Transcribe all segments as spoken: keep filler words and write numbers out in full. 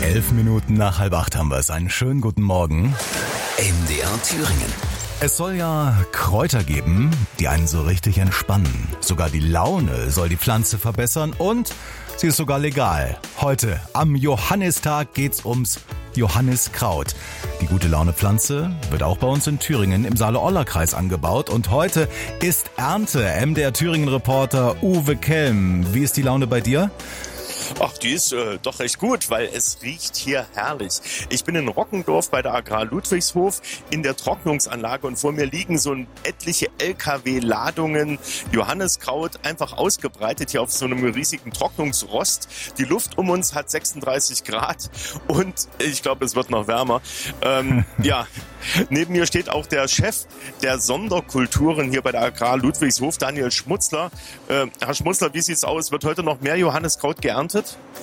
Elf Minuten nach halb acht haben wir es. Einen schönen guten Morgen. M D R Thüringen. Es soll ja Kräuter geben, die einen so richtig entspannen. Sogar die Laune soll die Pflanze verbessern und sie ist sogar legal. Heute am Johannistag geht's ums Johanniskraut. Die Gute-Laune-Pflanze wird auch bei uns in Thüringen im Saale-Orla-Kreis angebaut. Und heute ist Ernte. M D R Thüringen-Reporter Uwe Kelm. Wie ist die Laune bei dir? Ach, die ist äh, doch recht gut, weil es riecht hier herrlich. Ich bin in Rockendorf bei der Agrar Ludwigshof in der Trocknungsanlage und vor mir liegen so etliche L K W-Ladungen Johanniskraut einfach ausgebreitet hier auf so einem riesigen Trocknungsrost. Die Luft um uns hat sechsunddreißig Grad und ich glaube, es wird noch wärmer. Ähm, ja, neben mir steht auch der Chef der Sonderkulturen hier bei der Agrar Ludwigshof, Daniel Schmutzler. Äh, Herr Schmutzler, wie sieht's aus? Wird heute noch mehr Johanniskraut geerntet?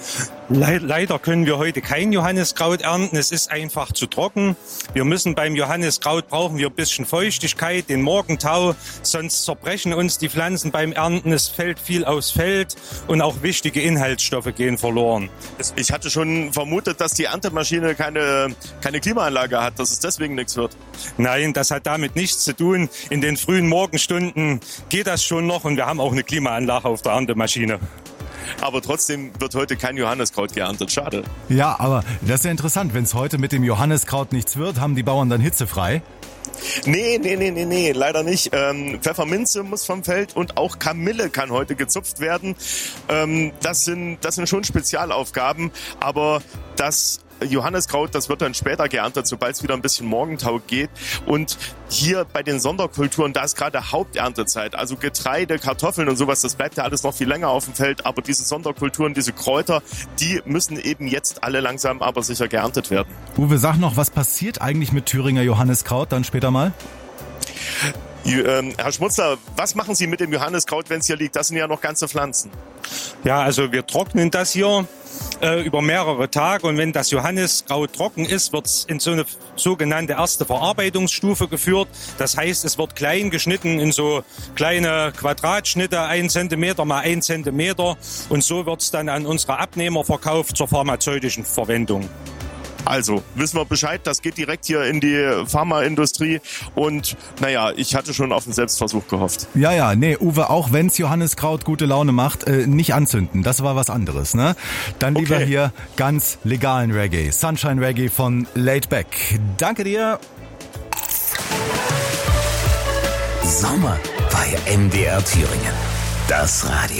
Le- Leider können wir heute kein Johanniskraut ernten. Es ist einfach zu trocken. Wir müssen beim Johanniskraut brauchen wir ein bisschen Feuchtigkeit, den Morgentau. Sonst zerbrechen uns die Pflanzen beim Ernten. Es fällt viel aufs Feld und auch wichtige Inhaltsstoffe gehen verloren. Ich hatte schon vermutet, dass die Erntemaschine keine, keine Klimaanlage hat, dass es deswegen nichts wird. Nein, das hat damit nichts zu tun. In den frühen Morgenstunden geht das schon noch und wir haben auch eine Klimaanlage auf der Erntemaschine. Aber trotzdem wird heute kein Johanniskraut geerntet. Schade. Ja, aber das ist ja interessant. Wenn es heute mit dem Johanniskraut nichts wird, haben die Bauern dann hitzefrei? Nee, nee, nee, nee, nee, leider nicht. Ähm, Pfefferminze muss vom Feld und auch Kamille kann heute gezupft werden. Ähm, das sind, das sind schon Spezialaufgaben, aber das Johanniskraut, das wird dann später geerntet, sobald es wieder ein bisschen Morgentau geht. Und hier bei den Sonderkulturen, da ist gerade Haupterntezeit. Also Getreide, Kartoffeln und sowas, das bleibt ja alles noch viel länger auf dem Feld. Aber diese Sonderkulturen, diese Kräuter, die müssen eben jetzt alle langsam aber sicher geerntet werden. Uwe, sag noch, was passiert eigentlich mit Thüringer Johanniskraut dann später mal? Herr Schmutzler, was machen Sie mit dem Johanniskraut, wenn es hier liegt? Das sind ja noch ganze Pflanzen. Ja, also wir trocknen das hier äh, über mehrere Tage und wenn das Johanniskraut trocken ist, wird es in so eine sogenannte erste Verarbeitungsstufe geführt. Das heißt, es wird klein geschnitten in so kleine Quadratschnitte, ein Zentimeter mal ein Zentimeter und so wird es dann an unsere Abnehmer verkauft zur pharmazeutischen Verwendung. Also, wissen wir Bescheid, das geht direkt hier in die Pharmaindustrie und naja, ich hatte schon auf den Selbstversuch gehofft. Ja, ja, nee, Uwe, auch wenn's Johanniskraut gute Laune macht, äh, nicht anzünden, das war was anderes, ne? Dann lieber Okay. hier ganz legalen Reggae, Sunshine Reggae von Laid Back. Danke dir. Sommer bei M D R Thüringen. Das Radio.